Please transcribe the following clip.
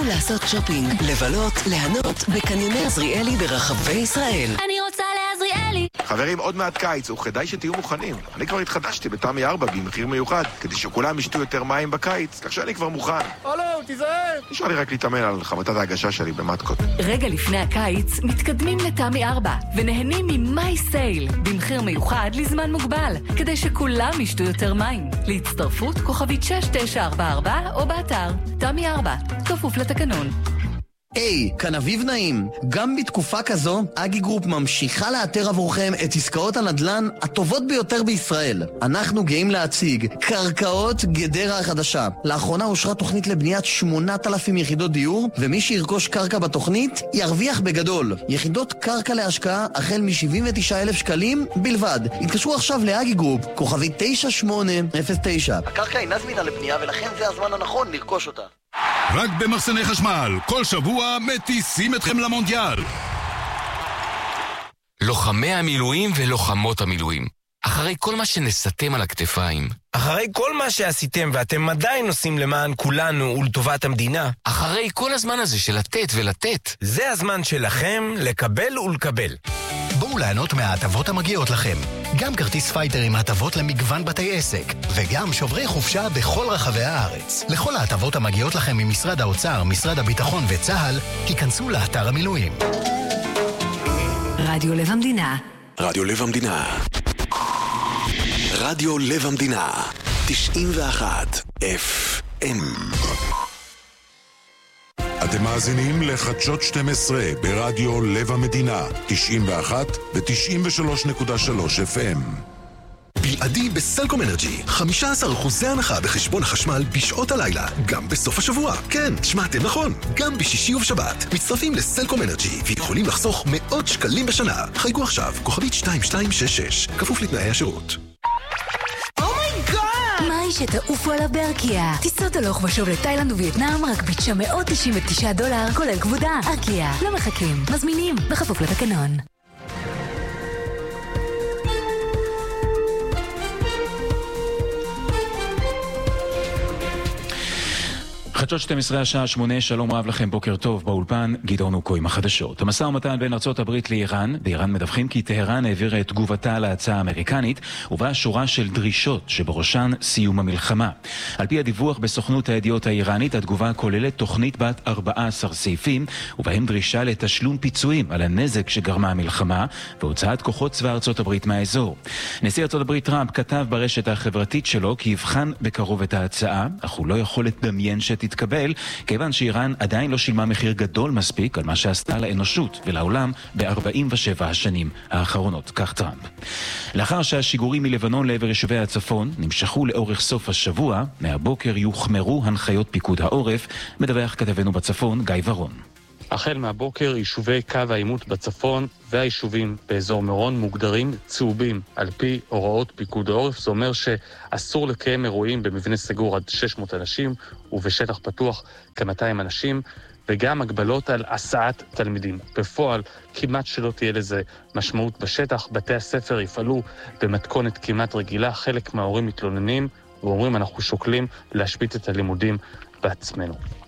בואו לעשות שופינג, לבלות, ליהנות בקניוני עזריאלי ברחבי ישראל. אני רוצה לעזריאלי. חברים, עוד מעט קיץ, וכדאי שתהיו מוכנים. אני כבר התחדשתי בתמי 4 במחיר מיוחד, כדי שכולם ישתו יותר מים בקיץ, כך שאני כבר מוכן. תיזהר! נשאר לי רק להתאמן על חבטת ההגשה שלי במתקות. רגע לפני הקיץ, מתקדמים לתמי 4, ונהנים ממי סייל, במחיר מיוחד לזמן מוגבל, כדי שכולם ישתו יותר מים. להצטרפות כוכבית 6944 או באתר. תמי 4, כפוף לתקנון. היי, כאן אביב נעים. גם בתקופה כזו, אגי גרופ ממשיכה לאתר עבורכם את עסקאות הנדל"ן הטובות ביותר בישראל. אנחנו גאים להציג קרקעות גדרה החדשה. לאחרונה אושרה תוכנית לבניית 8,000 יחידות דיור, ומי שירכוש קרקע בתוכנית ירוויח בגדול. יחידות קרקע להשקעה החל מ-79,000 שקלים בלבד. התקשרו עכשיו לאגי גרופ, כוכבית 9809. הקרקע אינה זמינה לבנייה ולכן זה הזמן הנכון לרכוש אותה. רק במחסני חשמל, כל שבוע מטיסים אתכם למונדיאל. לוחמי המילואים ולוחמות המילואים, אחרי כל מה שנסתם על הכתפיים, אחרי כל מה שעשיתם ואתם עדיין עושים למען כולנו ולטובת המדינה, אחרי כל הזמן הזה של לתת ולתת, זה הזמן שלכם לקבל ולקבל. בואו ליהנות מההטבות המגיעות לכם. גם כרטיס פייטר עם הטבות למגוון בתי עסק, וגם שוברי חופשה בכל רחבי הארץ. לכל ההטבות המגיעות לכם ממשרד האוצר, משרד הביטחון וצה"ל, היכנסו לאתר המילואים. רדיו לב המדינה. רדיו לב המדינה. רדיו לב המדינה. 91 FM. אתם מאזינים לחדשות 12 ברדיו לב המדינה, 91 ו-93.3 FM. בלעדי בסלקום אנרג'י, 15% הנחה בחשבון החשמל בשעות הלילה, גם בסוף השבוע. כן, שמעתם נכון, גם בשישי ובשבת. מצטרפים לסלקום אנרג'י ויכולים לחסוך מאות שקלים בשנה. חייגו עכשיו, כוכבית 2266, כפוף לתנאי השירות. מאי שתעופו על הברקיה. טיסות הלוך ושוב לתאילנד ווייטנאם רק $999, כולל כבודה. ארקיה, לא מחכים, מזמינים, בכפוף לתקנון. חדשות 12 השעה 8, שלום רב לכם, בוקר טוב, באולפן גדעון אוקו עם החדשות. המשא ומתן בין ארצות הברית לאיראן, באיראן מדווחים כי טהרן העבירה את תגובתה להצעה האמריקנית, ובה שורה של דרישות שבראשן סיום המלחמה. על פי הדיווח בסוכנות הידיעות האיראנית, התגובה כוללת תוכנית בת 14 סעיפים, ובהם דרישה לתשלום פיצויים על הנזק שגרמה המלחמה, והוצאת כוחות צבא ארצות הברית מהאזור. נשיא ארצות הברית טראמפ כתב ברשת החברתית שלו כי יבחן בקרוב את ההצעה, אך הוא לא יכול לדמיין תתקבל, כיוון שאיראן עדיין לא שילמה מחיר גדול מספיק על מה שעשתה לאנושות ולעולם ב-47 השנים האחרונות, כך טראמפ. לאחר שהשיגורים מלבנון לעבר יישובי הצפון נמשכו לאורך סוף השבוע, מהבוקר יוחמרו הנחיות פיקוד העורף, מדווח כתבנו בצפון גיא ורון. החל מהבוקר יישובי קו העימות בצפון והיישובים באזור מירון מוגדרים צהובים על פי הוראות פיקוד העורף. זה אומר שאסור לקיים אירועים במבנה סגור עד 600 אנשים ובשטח פתוח כ-200 אנשים, וגם הגבלות על הסעת תלמידים. בפועל כמעט שלא תהיה לזה משמעות בשטח. בתי הספר יפעלו במתכונת כמעט רגילה. חלק מההורים מתלוננים ואומרים אנחנו שוקלים להשבית את הלימודים בעצמנו.